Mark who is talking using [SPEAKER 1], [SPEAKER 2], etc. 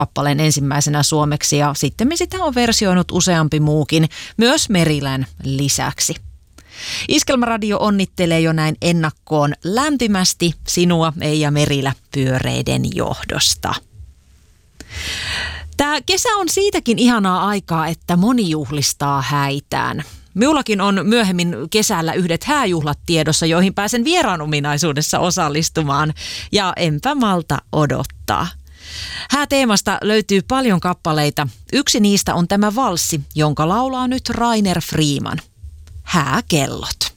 [SPEAKER 1] kappaleen ensimmäisenä suomeksi ja sitten sitä on versioinut useampi muukin, myös Merilän lisäksi. Iskelmäradio onnittelee jo näin ennakkoon lämpimästi sinua Eija Merilä pyöreiden johdosta. Tämä kesä on siitäkin ihanaa aikaa, että moni juhlistaa häitään. Minullakin on myöhemmin kesällä yhdet hääjuhlat tiedossa, joihin pääsen vieraan ominaisuudessa osallistumaan ja enpä malta odottaa. Hääteemasta löytyy paljon kappaleita. Yksi niistä on tämä valssi, jonka laulaa nyt Rainer Freeman. Hääkellot.